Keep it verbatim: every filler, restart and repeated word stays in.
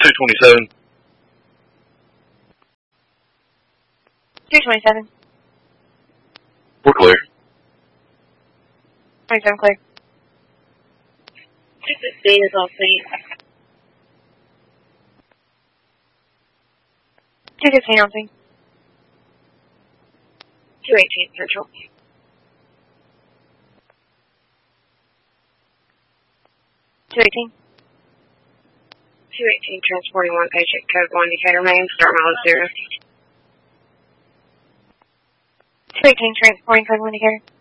two twenty-seven. two twenty-seven. We're clear. twenty-seven clear. two fifteen is all clean. two fifteen on scene. two eighteen central. two eighteen. two eighteen transporting one patient, code one indicator main, start mileage zero. two eighteen transporting code one indicator.